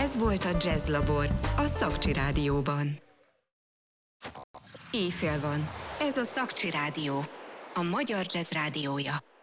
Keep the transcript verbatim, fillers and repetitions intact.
Ez volt a Jazz Labor, a Szakcsi Rádióban. Éjfél van. Ez a Szakcsi Rádió, a magyar jazz rádiója.